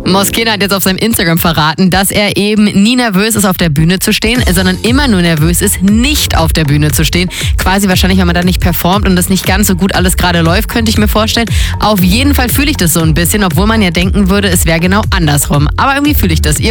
Moschena hat jetzt auf seinem Instagram verraten, dass er eben nie nervös ist, auf der Bühne zu stehen, sondern immer nur nervös ist, nicht auf der Bühne zu stehen. Quasi wahrscheinlich, wenn man da nicht performt und das nicht ganz so gut alles gerade läuft, könnte ich mir vorstellen. Auf jeden Fall fühle ich das so ein bisschen, obwohl man ja denken würde, es wäre genau andersrum. Aber irgendwie fühle ich das.